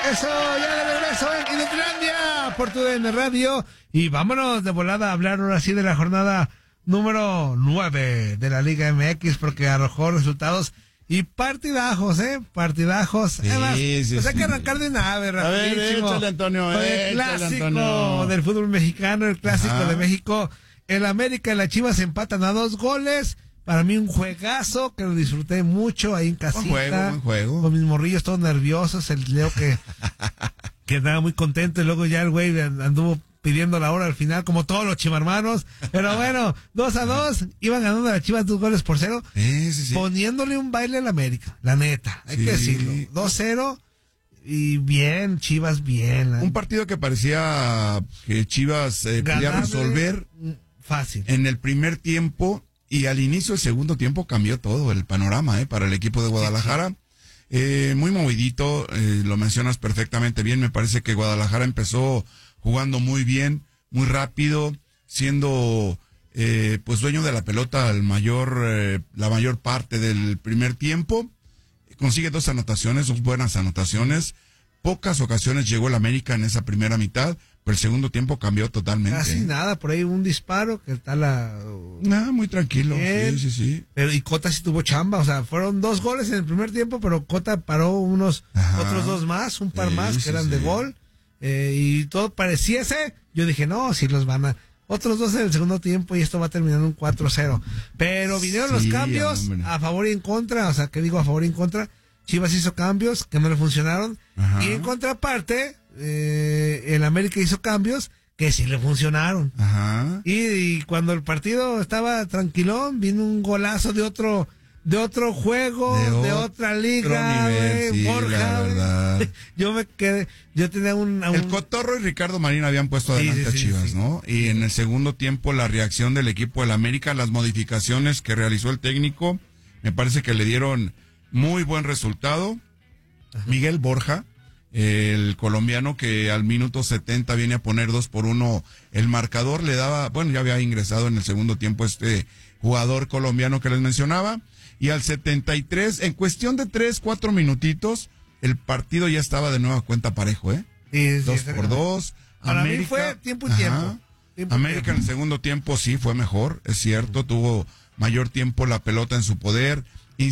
Eso, ya de regreso en Inutilandia por tu DN Radio. Y vámonos de volada a hablar ahora sí de la jornada número 9 de la Liga MX, porque arrojó resultados y partidajos, partidajos. Sí, Además, sí, pues hay sí. que arrancar de una vez, A ver, rapidísimo. échale, Antonio, Con el échale, clásico Antonio. del fútbol mexicano, el clásico Ajá. de México. El América y la Chivas empatan a 2 goles. Para mí un juegazo que lo disfruté mucho ahí en casita. Buen juego. Con mis morrillos todos nerviosos, el Leo que andaba muy contento y luego ya el güey anduvo pidiendo la hora al final, como todos los chimarmanos. Pero bueno, 2-2, iban ganando a las Chivas 2-0, Sí. poniéndole un baile al América, la neta, hay Sí. que decirlo. 2-0 y bien, Chivas bien. Un partido que parecía que Chivas podía Ganable, resolver fácil. en el primer tiempo, y al inicio del segundo tiempo cambió todo el panorama para el equipo de Guadalajara. Muy movidito, lo mencionas perfectamente bien. Me parece que Guadalajara empezó jugando muy bien, muy rápido, siendo pues dueño de la pelota la mayor parte del primer tiempo. Consigue 2 anotaciones, 2 buenas anotaciones. Pocas ocasiones llegó el América en esa primera mitad, pero el segundo tiempo cambió totalmente. Casi nada, por ahí un disparo que tal Muy tranquilo. Bien. Sí. Pero y Cota sí tuvo chamba, o sea, fueron 2 goles en el primer tiempo, pero Cota paró otros 2 más, un par más que eran de gol, y todo pareciese, yo dije, no, si los van a, otros 2 en el segundo tiempo y esto va a terminar en un 4-0, pero vinieron los cambios, hombre. a favor y en contra, o sea, ¿qué digo a favor y en contra? Chivas hizo cambios que no le funcionaron, Ajá. y en contraparte, el América hizo cambios que sí le funcionaron. Ajá. Y cuando el partido estaba tranquilón, vino un golazo de otro juego, de otra liga, nivel, güey, sí, Borja, la güey. verdad. Yo me quedé, yo tenía El Cotorro y Ricardo Marín habían puesto Sí, adelante sí, a sí, Chivas, sí. ¿no? Y en el segundo tiempo la reacción del equipo del América, las modificaciones que realizó el técnico, me parece que le dieron muy buen resultado. Ajá. Miguel Borja, el colombiano que al minuto 70 viene a poner 2-1 el marcador, le daba, bueno, ya había ingresado en el segundo tiempo este jugador colombiano que les mencionaba, y al 73, en cuestión de 3-4 minutitos, el partido ya estaba de nueva cuenta parejo, Sí, 2-2. Para mí fue tiempo y tiempo. Tiempo y América tiempo. en el segundo tiempo sí fue mejor, es cierto, tuvo mayor tiempo la pelota en su poder,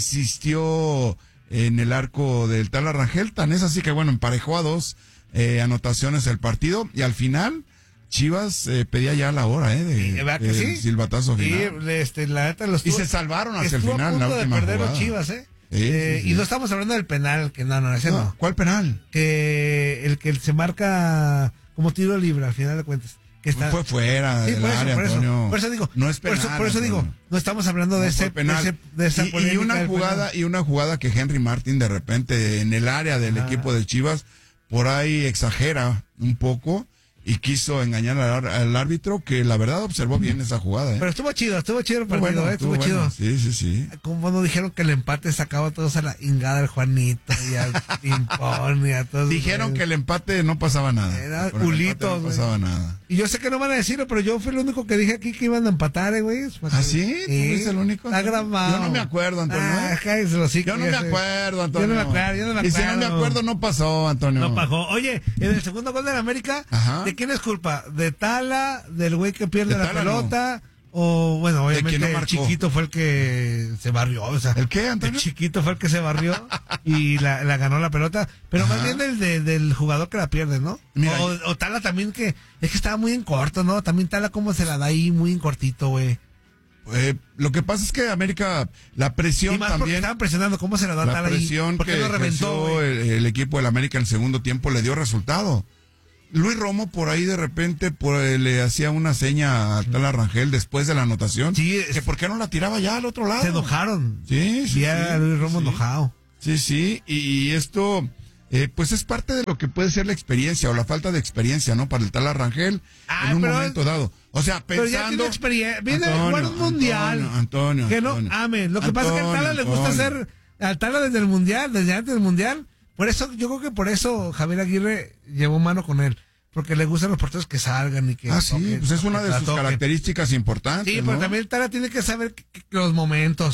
insistió en el arco del Tala Rangel, tan es así que bueno, emparejó a 2 anotaciones el partido, y al final Chivas pedía ya la hora ¿verdad que sí? silbatazo final. La neta los Y se salvaron hacia el estuvo final, a la punto de última perder los jugada. Chivas, Sí. Y no estamos hablando del penal, que no, ese no. ¿Cuál penal? Que el que se marca como tiro libre al final de cuentas. Que está, Fue fuera sí, del por eso, área, por eso, Antonio. por eso digo, No es penal, por eso digo, Antonio. no estamos hablando de No ese fue penal. de esa y polémica una del jugada penal. y una jugada que Henry Martin de repente en el área del equipo de Chivas por ahí exagera un poco y quiso engañar al árbitro, que la verdad observó bien esa jugada. Pero estuvo chido el partido, estuvo bueno. chido. Sí. Como cuando dijeron que el empate sacaba a todos a la ingada al Juanito y al Pimpón y a todos. Dijeron que el empate no pasaba nada. Era Con el empate culitos, no güey. pasaba nada. Y yo sé que no van a decirlo, pero yo fui el único que dije aquí que iban a empatar, güey. ¿Ah, sí? ¿Tú fuiste el único? Está grabado. Yo no me acuerdo, Antonio. Cállese los hocicos, Yo no me ya sé. acuerdo, Antonio. Yo no me acuerdo. Y si no me acuerdo, no pasó, Antonio. No pagó. Oye, en el segundo gol de la América, Ajá. ¿de quién es culpa? ¿De Tala? ¿Del güey que pierde De la Tala, pelota? O, bueno, ¿De quién obviamente no el marcó? chiquito fue el que se barrió. O sea, ¿El qué, Antonio? El chiquito fue el que se barrió y la ganó la pelota. Pero Ajá. más bien del jugador que la pierde, ¿no? Mira, o Tala también, que es que estaba muy en corto, ¿no? También Tala como se la da ahí muy en cortito, güey. Lo que pasa es que América, la Y presión más porque también, estaban presionando, ¿cómo se la da la Tala ahí? presión ¿Por qué que no reventó, ejerció güey? el equipo del América en el segundo tiempo le dio resultado. Luis Romo por ahí de repente le hacía una seña a Tala Rangel después de la anotación. Sí, que por qué no la tiraba ya al otro lado. Se enojaron. Sí. Vi a Luis Romo enojado. Sí, y esto, pues es parte de lo que puede ser la experiencia o la falta de experiencia, ¿no? Para el Tala Rangel en un pero- momento dado. O sea, Pero ya pensando. tiene experiencia. Viene a jugar un mundial. Antonio. Que no amen. Lo que pasa es que al Tala le gusta hacer. Al Tala desde el mundial, desde antes del mundial. Por eso, yo creo que por eso Javier Aguirre llevó mano con él. Porque le gustan los porteros que salgan y que. Sí, pues es una de sus características importantes. Sí, ¿no? pero también el Tala tiene que saber los momentos.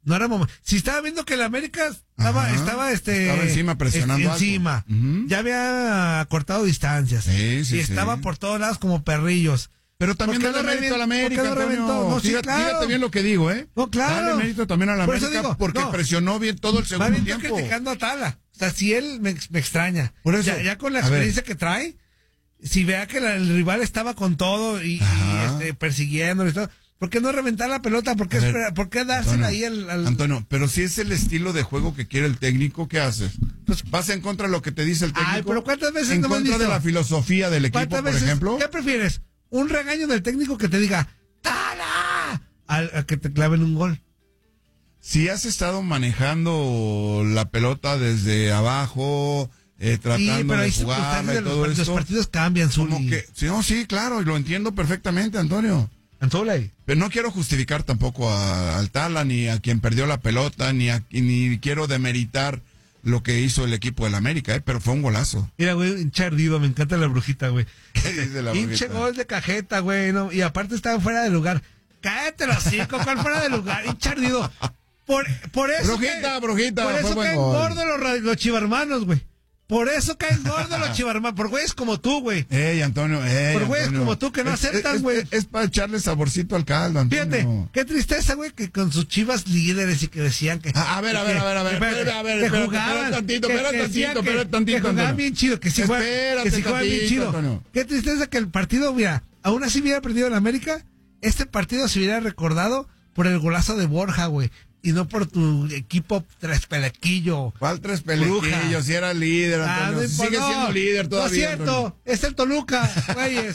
No era momento. Si estaba viendo que el América estaba encima presionando encima. Uh-huh. Ya había cortado distancias. Sí, y estaba por todos lados como perrillos. Pero también dale mérito a la América, Antonio. Fíjate bien lo que digo, ¿eh? No, claro. Dale mérito también a la América porque presionó bien todo el segundo tiempo. Estoy criticando a Tala. O sea, si él me extraña. Por eso, ya con la experiencia que trae, si vea que el rival estaba con todo y persiguiéndolo y todo, ¿por qué no reventar la pelota? ¿Por qué dársela ahí al...? Antonio, pero si es el estilo de juego que quiere el técnico, ¿qué haces? Pues vas en contra de lo que te dice el técnico. Ay, pero ¿cuántas veces en contra de la filosofía del equipo, por ejemplo? ¿Qué prefieres? ¿Un regaño del técnico que te diga ¡Tala! A que te claven un gol? Si has estado manejando la pelota desde abajo, tratando de jugarla y todo los partidos cambian, como que, sí, claro, y lo entiendo perfectamente, Antonio. Pero no quiero justificar tampoco al Tala, ni a quien perdió la pelota, ni quiero demeritar lo que hizo el equipo del América, pero fue un golazo. Mira, güey, hinche ardido, me encanta la brujita, güey. ¿Qué dice la brujita? Hinche gol de cajeta, güey, no, y aparte estaba fuera de lugar. Cállate los cinco, ¿cuál fuera de lugar? Hinche ardido. Por eso brujita, por eso caen gordos los chivarmanos, güey. Por eso caen gordos los chivarmanos. Por güeyes como tú, güey. Antonio, por güeyes como tú que no aceptan, güey. Es para echarle saborcito al caldo, Antonio. Fíjate, qué tristeza, güey, que con sus Chivas líderes y que decían que... A ver, que jugaban tantito, que jugaban bien chido, que sí jugaban bien chido. Antonio. Qué tristeza que el partido, mira, aún así hubiera perdido el América, este partido se hubiera recordado por el golazo de Borja, güey. Y no por tu equipo tres pelequillo. ¿Cuál tres pelequillos? Si era líder, Antonio. Sigue siendo líder todavía. No es cierto, Antonio. Es el Toluca, güeyes.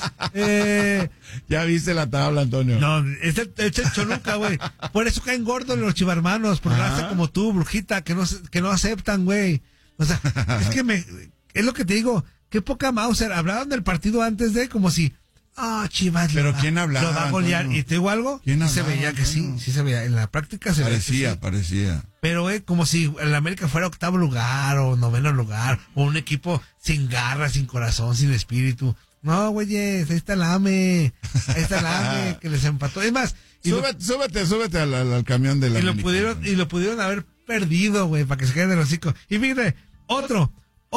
Ya viste la tabla, Antonio. No, es el Toluca, güey. Por eso caen gordos los chivarmanos, por raza como tú, brujita, que no aceptan, güey. O sea, es que es lo que te digo, qué poca Mauser. Hablaban del partido antes de como si... Chivas. Pero ¿quién hablaba? Lo va a golear. ¿Y te digo algo? ¿Quién se veía que sí se veía. En la práctica se veía. Parecía. Pero como si el América fuera octavo lugar o noveno lugar, o un equipo sin garra, sin corazón, sin espíritu. No, güeyes, ahí está el AME. Que les empató. Es más, súbete al camión de la América. Y lo pudieron haber perdido, güey, para que se queden de los hocico. Y fíjate, otro,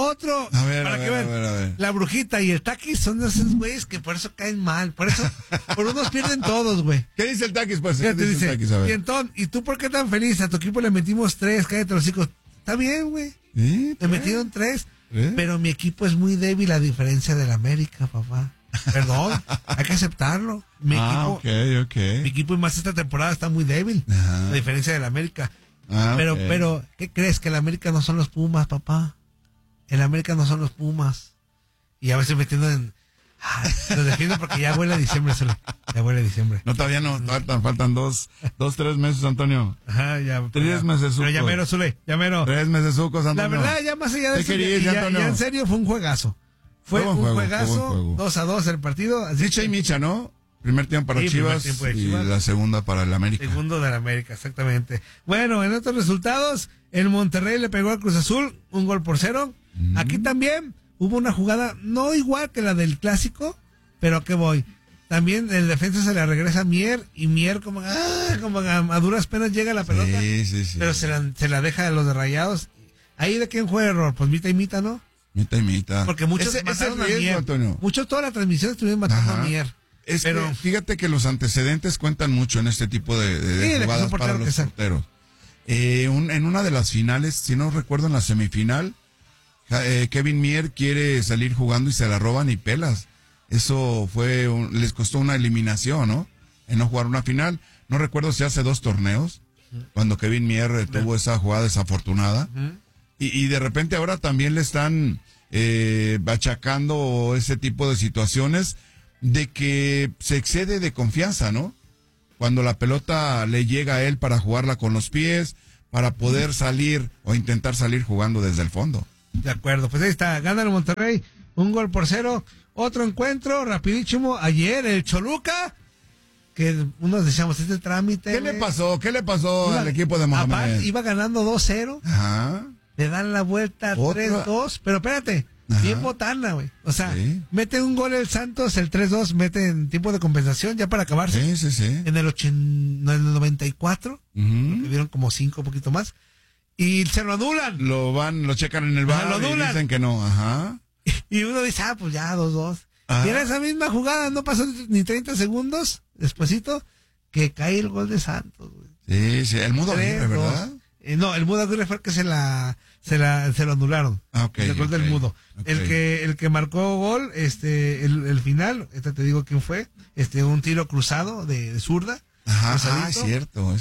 a ver, la brujita y el Taquis son de esos güeyes que por eso caen mal, por unos pierden todos, güey. ¿Qué dice el Taquis, pues? ¿Qué dice el Taquis? Y entonces, ¿y tú por qué tan feliz? A tu equipo le metimos 3, cállate los hijos. Está bien, güey. Le metieron 3, pero mi equipo es muy débil a diferencia del América, papá. Perdón, hay que aceptarlo. Mi equipo y más esta temporada está muy débil, a diferencia del América. Pero, ¿qué crees? Que el América no son los Pumas, papá. El América no son los Pumas. Y ya me estoy metiendo en... Los defiendo porque ya huele a diciembre, ya huele a diciembre. No, todavía no, faltan 3 meses, Antonio. Ajá, ya. 3 meses, pero ya mero, Zule, ya mero. 3 meses, Antonio. La verdad, ya más allá de eso, ya en serio, fue un juegazo. Fue un juegazo, 2-2 el partido. Micha y Micha, ¿no? Primer tiempo para Chivas y la segunda para el América. Segundo del América, exactamente. Bueno, en otros resultados, el Monterrey le pegó al Cruz Azul 1-0. Aquí también hubo una jugada no igual que la del clásico, pero ¿a qué voy? También el defensa se la regresa a Mier y Mier como a duras penas llega a la pelota. Sí. Pero se la deja a los de Rayados. ¿Ahí de quién fue el error? Pues mitad y mitad, ¿no? Mitad y mitad. Porque muchos mataron a Mier. Antonio. Muchos toda la transmisión estuvieron matando a Mier. Pero fíjate que los antecedentes cuentan mucho en este tipo de jugadas para los porteros. En una de las finales, si no recuerdo, en la semifinal, Kevin Mier quiere salir jugando y se la roban y pelas. Eso les costó una eliminación, ¿no? En no jugar una final. No recuerdo si hace 2 torneos, cuando Kevin Mier tuvo esa jugada desafortunada. Y de repente ahora también le están achacando ese tipo de situaciones de que se excede de confianza, ¿no? Cuando la pelota le llega a él para jugarla con los pies, para poder salir o intentar salir jugando desde el fondo. De acuerdo, pues ahí está, gana el Monterrey, 1-0. Otro encuentro, rapidísimo, ayer el Choluca, que unos decíamos, este trámite. ¿Qué le pasó al equipo de Mohamed? Iba ganando 2-0. Ajá. Le dan la vuelta 3-2, pero espérate. Ajá. Bien botana, güey. O sea, Sí. mete un gol el Santos, el 3-2, mete en tiempo de compensación ya para acabarse. Sí. En el 94, que dieron como 5, un poquito más. Y se lo anulan. Lo checan en el Ajá, bar lo y anulan. dicen que no. Ajá. Y uno dice, pues ya, 2-2. Ajá. Y en esa misma jugada no pasó ni 30 segundos, despuesito, que cae el gol de Santos, güey. Sí, el Mudo Aguirre, 3-2. ¿verdad? No, el Mudo Aguirre fue el que se lo anularon. Ah, ok, El gol ok, del Mudo. ok. El que marcó gol, el final, te digo quién fue, un tiro cruzado de zurda. Ajá, cruzadito, es cierto.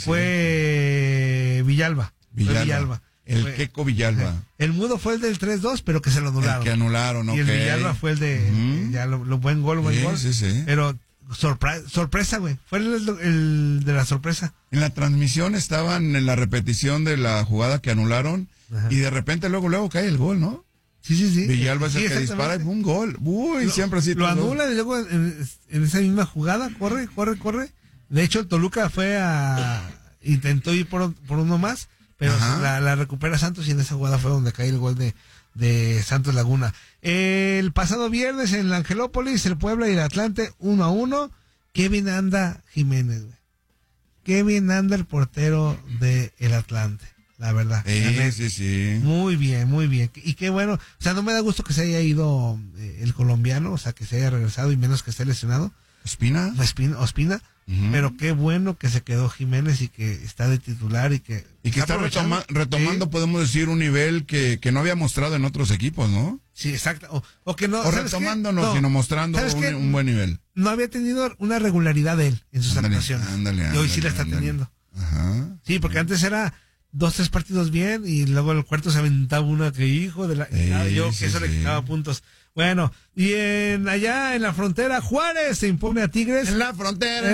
fue Villalba. Fue Villalba. El Fue- Queco Villalba. El Mudo fue el del 3-2, pero que se lo anularon. El que anularon, ok. Y el Villalba fue el de, Ujú. ya lo buen gol. Sí. Pero sorpresa, güey. Fue el de la sorpresa. En la transmisión estaban en la repetición de la jugada que anularon. Ajá. Y de repente luego cae el gol, ¿no? Sí. Villalba es Sí, el que dispara y un gol. Uy, siempre así. Lo todo. anulan y luego en esa misma jugada, corre. De hecho, el Toluca intentó ir por uno más, pero Ajá. la recupera Santos y en esa jugada fue donde cae el gol de Santos Laguna. El pasado viernes en la Angelópolis, el Puebla y el Atlante 1-1. Qué bien anda Jiménez, güey. Qué bien anda el portero de el Atlante, la verdad. Sí. Muy bien. Y qué bueno, o sea, no me da gusto que se haya ido el colombiano, o sea, que se haya regresado y menos que esté lesionado. ¿Ospina? Ospina, Ujú. pero qué bueno que se quedó Jiménez y que está de titular y que está aprovechando. retomando, Sí, podemos decir, un nivel que no había mostrado en otros equipos, ¿no? sí, exacto. O que no. O ¿sabes retomando, qué? no, sino mostrando ¿sabes qué? un buen nivel. No había tenido una regularidad él en sus Ándale, actuaciones. ándale, y hoy sí ándale, la está ándale. teniendo. Ajá. Sí, porque antes era 2-3 partidos bien y luego el cuarto se aventaba una que hijo de la... yo sí, que eso le sí. quitaba puntos. Bueno, y allá en la frontera, Juárez se impone a Tigres. En la frontera.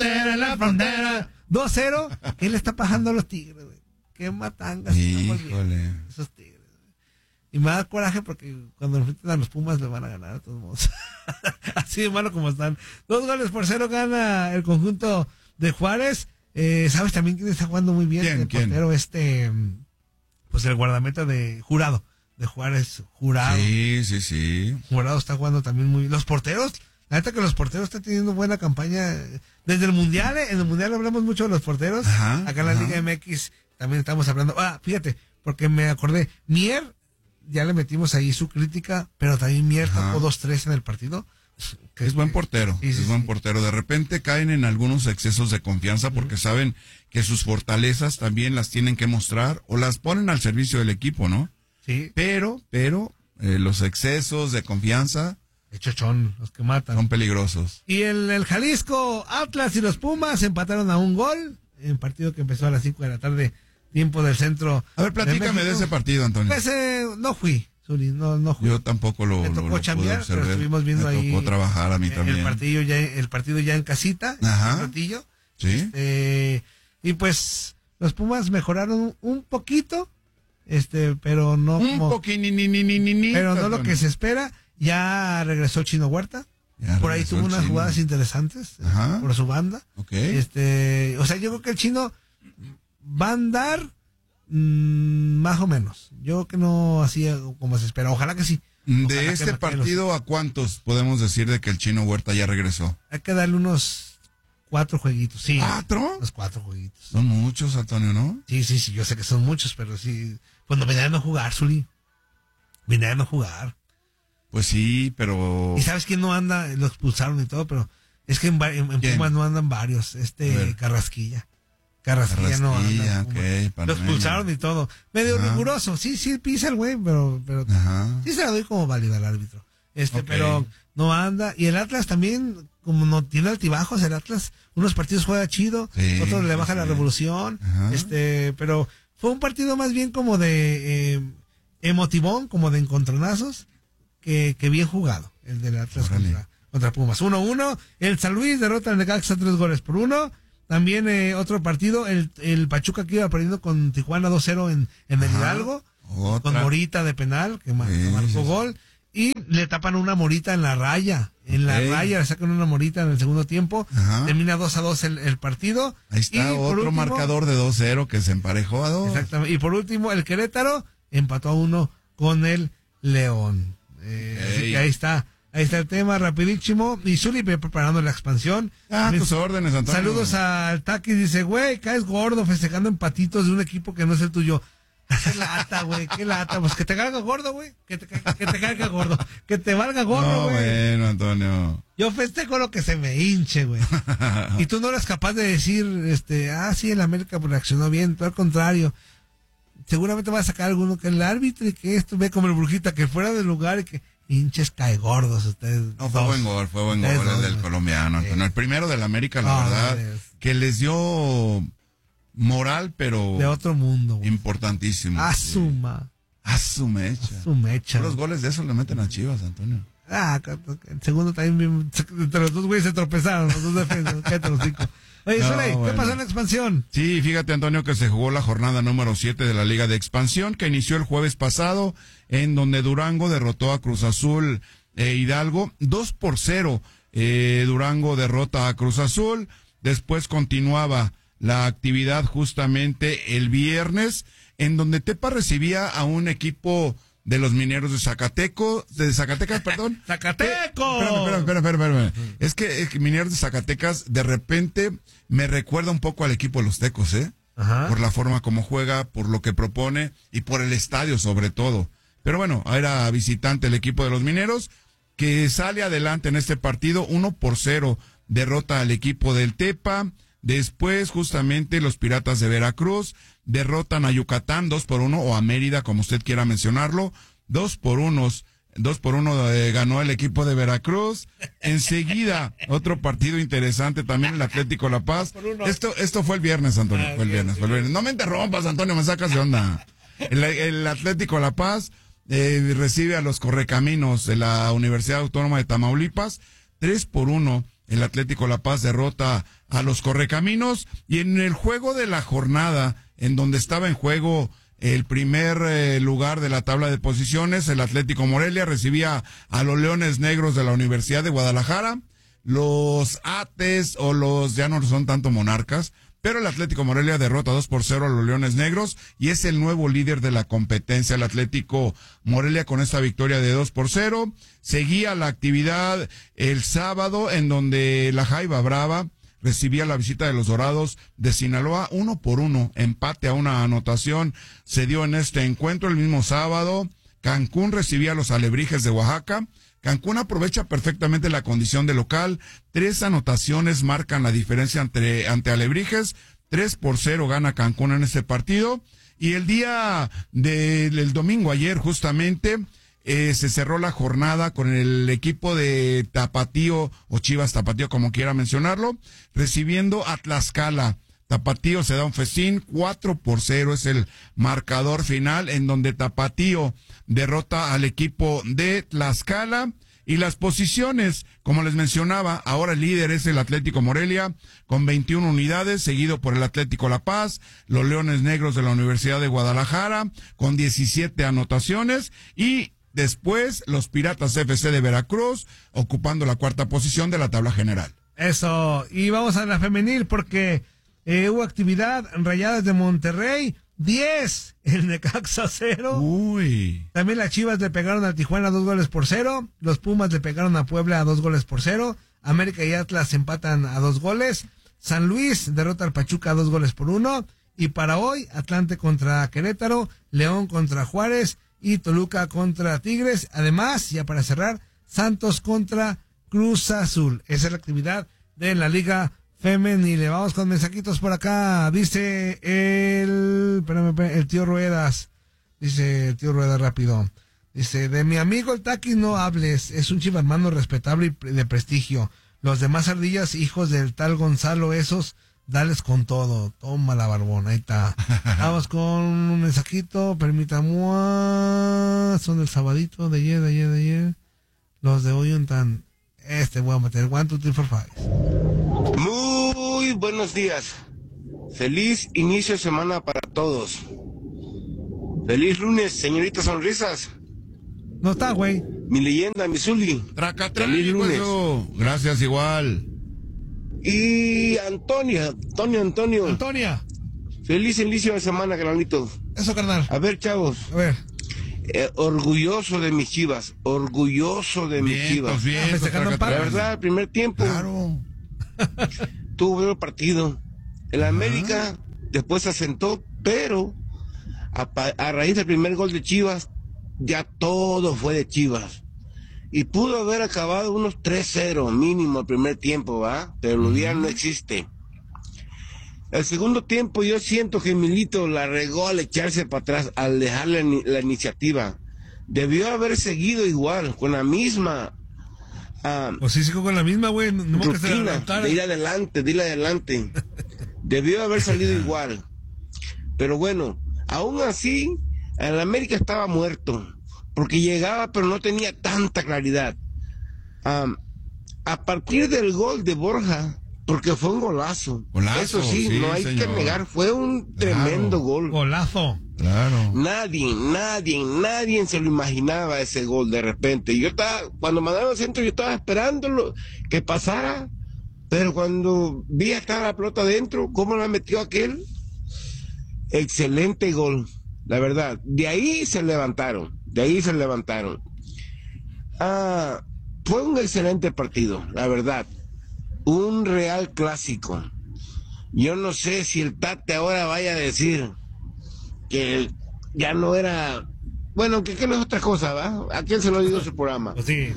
2-0. ¿Qué le está pasando a los Tigres, güey? Qué matangas estamos viendo, Híjole. esos Tigres. Y me da coraje porque cuando enfrenten a los Pumas le van a ganar de todos modos. Así de malo como están. 2-0 gana el conjunto de Juárez. ¿Sabes también quién está jugando muy bien? ¿Quién? El portero pues el guardameta de Jurado, de Juárez, Jurado. Sí. Jurado está jugando también muy bien. Los porteros, la neta que los porteros están teniendo buena campaña. Desde el Mundial, en el Mundial hablamos mucho de los porteros. Ajá, Acá en la ajá. Liga MX también estamos hablando. Fíjate, porque me acordé, Mier, ya le metimos ahí su crítica, pero también Mier Ajá. tocó 2-3 en el partido. Es buen portero, Sí, sí, es buen sí. portero. De repente caen en algunos excesos de confianza porque saben que sus fortalezas también las tienen que mostrar o las ponen al servicio del equipo, ¿no? Sí, Pero los excesos de confianza de chochón, los que matan. son peligrosos. Y el Jalisco, Atlas y los Pumas empataron a un gol en partido que empezó a las 5 de la tarde, tiempo del centro. A ver, platícame de ese partido, Antonio. Pues no fui, Zuli, no fui. Yo tampoco lo Me tocó pude chambear, pero observar. estuvimos viendo Me ahí tocó trabajar a mí también. el partido ya en casita, Ajá. un ratillo. Sí. Y pues los Pumas mejoraron un poquito, pero no Un como, poquini, pero no lo que se espera. Ya regresó Chino Huerta. Ya Por ahí regresó tuvo el unas Chino. jugadas interesantes Ajá. por su banda. Ok. O sea, yo creo que el Chino va a andar más o menos. Yo creo que no así como se espera. Ojalá que sí. Ojalá De que este Mateos. partido, ¿a cuántos podemos decir de que el Chino Huerta ya regresó? Hay que darle unos 4 jueguitos. Sí. ¿4? Unos 4 jueguitos. Son muchos, Antonio, ¿no? Sí, yo sé que son muchos, pero sí. Pues no venían a jugar, Zuli. Venían a jugar. Pues sí, pero... ¿Y sabes quién no anda? Lo expulsaron y todo, pero es que en ¿Quién? Pumas no andan varios. A ver. Carrasquilla no anda. ok, Lo panameño. expulsaron y todo. Medio Ajá. riguroso. Sí, pisa el güey, pero Ajá. sí se la doy como válida al árbitro. Ok. Pero no anda. Y el Atlas también, como no tiene altibajos, el Atlas, unos partidos juega chido, Sí, otros le sí, baja la sí. revolución. Ajá. Pero fue un partido más bien como de emotivón, como de encontronazos, que bien jugado, el del Atlas Órale. contra Pumas. 1-1. El San Luis derrota al Necaxa 3-1. También otro partido, el Pachuca que iba perdiendo con Tijuana 2-0 en el Ajá. Hidalgo, Otra. con Morita de penal, que Sí, marcó sí. gol, y le tapan una Morita en la raya. En la Ok. raya le sacan una Morita en el segundo tiempo. Ajá. Termina 2-2 el partido. Ahí está Y por otro último- marcador de 2-0 que se emparejó a 2. Exactamente. Y por último, el Querétaro empató a 1 con el León. Así que ahí está el tema, rapidísimo. Y Zuli preparando la expansión. Tus órdenes, Antonio. Saludos al Taki, dice, güey, caes gordo festejando empatitos de un equipo que no es el tuyo. Qué lata, güey, qué lata. Pues que te caiga gordo, güey. Que te caiga gordo. Que te valga gordo, güey. Bueno, Antonio. Yo festejo lo que se me hinche, güey. Y tú no eres capaz de decir, sí, el América reaccionó bien. Tú al contrario. Seguramente vas a sacar alguno que el árbitro y que esto ve como el Brujita, que fuera del lugar y que hinches cae gordos ustedes. No, fue buen gol el del colombiano, Antonio. El primero del América, la verdad, que les dio moral, pero de otro mundo, güey. Importantísimo. A su mecha. Los goles de esos le meten a Chivas, Antonio. El segundo también, entre los dos güeyes se tropezaron, los dos defensas. Cállate los cinco. Oye, ¿qué pasó en la expansión? Sí, fíjate, Antonio, que se jugó la jornada número 7 de la Liga de Expansión, que inició el jueves pasado, en donde Durango derrotó a Cruz Azul Hidalgo 2-0. Durango derrota a Cruz Azul. Después continuaba la actividad justamente el viernes, en donde Tepa recibía a un equipo de los Mineros de Zacatecas, perdón. ¡Zacateco! Espérame. Es que Mineros de Zacatecas de repente me recuerda un poco al equipo de los Tecos, Ajá. Por la forma como juega, por lo que propone y por el estadio sobre todo. Pero bueno, era visitante el equipo de los Mineros, que sale adelante en este partido 1-0, derrota al equipo del Tepa. Después, justamente, los Piratas de Veracruz derrotan a Yucatán 2-1, o a Mérida, como usted quiera mencionarlo, 2-1 ganó el equipo de Veracruz. Enseguida, otro partido interesante también, el Atlético La Paz. Esto fue el viernes, Antonio, fue el viernes. No me interrumpas, Antonio, me sacas de onda. El Atlético La Paz recibe a los Correcaminos de la Universidad Autónoma de Tamaulipas, 3-1. El Atlético La Paz derrota a los Correcaminos, y en el juego de la jornada, en donde estaba en juego el primer lugar de la tabla de posiciones, el Atlético Morelia recibía a los Leones Negros de la Universidad de Guadalajara. Los Ates, o los, ya no son tanto Monarcas, pero el Atlético Morelia derrota 2-0 a los Leones Negros y es el nuevo líder de la competencia. El Atlético Morelia con esta victoria de 2-0. Seguía la actividad el sábado, en donde la Jaiba Brava recibía la visita de los Dorados de Sinaloa. 1-1, empate a una anotación se dio en este encuentro. El mismo sábado, Cancún recibía a los Alebrijes de Oaxaca. Cancún aprovecha perfectamente la condición de local. 3 anotaciones marcan la diferencia ante Alebrijes. 3-0 gana Cancún en este partido. Y el día del domingo, ayer justamente, se cerró la jornada con el equipo de Tapatío, o Chivas Tapatío, como quiera mencionarlo, recibiendo a Tlaxcala. Tapatío se da un festín, 4-0 es el marcador final, en donde Tapatío derrota al equipo de Tlaxcala. Y las posiciones, como les mencionaba, ahora el líder es el Atlético Morelia con 21 unidades, seguido por el Atlético La Paz, los Leones Negros de la Universidad de Guadalajara con 17 anotaciones, y después los Piratas FC de Veracruz ocupando la 4ª posición de la tabla general. Eso, y vamos a la femenil porque hubo actividad. Rayadas de Monterrey 10, el Necaxa 0. Uy. También las Chivas le pegaron a Tijuana 2-0. Los Pumas le pegaron a Puebla a 2-0. América y Atlas empatan a 2 goles. San Luis derrota al Pachuca 2-1. Y para hoy, Atlante contra Querétaro, León contra Juárez y Toluca contra Tigres. Además, ya para cerrar, Santos contra Cruz Azul. Esa es la actividad de la Liga Femenil. Vamos con mensajitos por acá. Dice el tío Ruedas. Dice el tío Ruedas rápido. Dice, de mi amigo el Taqui no hables. Es un chivarmano respetable y de prestigio. Los demás ardillas, hijos del tal Gonzalo, esos, dales con todo. Toma la barbona, ahí está. Vamos con un mensajito. Permítame. Son del sabadito de ayer. Los de hoy están. Voy a meter 1, 2, 3, 4, 5. Muy buenos días. Feliz inicio de semana para todos. Feliz lunes, señorita Sonrisas. No está, güey. Mi leyenda, mi Zuli. Feliz lunes. Gracias, igual. Y Antonia. Antonia. Feliz inicio de semana, carnalito. Eso, carnal. A ver, chavos. A ver. orgulloso de mis Chivas, orgulloso de mis Chivas. La verdad, el primer tiempo tuvo buen partido. El América después se asentó, pero a raíz del primer gol de Chivas, ya todo fue de Chivas. Y pudo haber acabado unos 3-0 mínimo el primer tiempo, ¿va? Pero el día no existe. El segundo tiempo yo siento que Milito la regó al echarse para atrás, al dejarle la iniciativa. Debió haber seguido igual, con la misma o sí, con la misma, güey, no rutina, de ir adelante. Debió haber salido igual. Pero bueno, aún así, el América estaba muerto, porque llegaba pero no tenía tanta claridad. A partir del gol de Borja, porque fue un golazo. Eso sí, no hay que negar, fue un tremendo gol. Golazo. Claro. Nadie se lo imaginaba ese gol de repente. Cuando mandaron el centro, yo estaba esperando que pasara, pero cuando vi estar la pelota adentro, cómo la metió aquel, excelente gol, la verdad. De ahí se levantaron. Fue un excelente partido, la verdad. Un real clásico. Yo no sé si el Tate ahora vaya a decir que ya no era... Bueno, que no es otra cosa, ¿va? ¿A quién se lo digo su programa? Pues sí.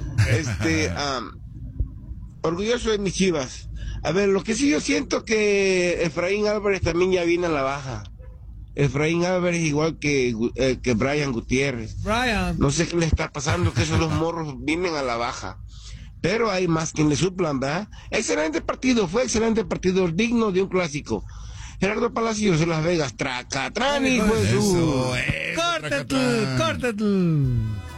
Orgulloso de mis Chivas. A ver, lo que sí yo siento que Efraín Álvarez también ya viene a la baja. Efraín Álvarez igual que Brian Gutiérrez. No sé qué le está pasando, que esos dos morros vienen a la baja. Pero hay más quien le suplan, ¿verdad? Excelente partido, fue excelente partido, digno de un clásico. Gerardo Palacios de Las Vegas, Tracatrán, hijo de su... ¡Córtate!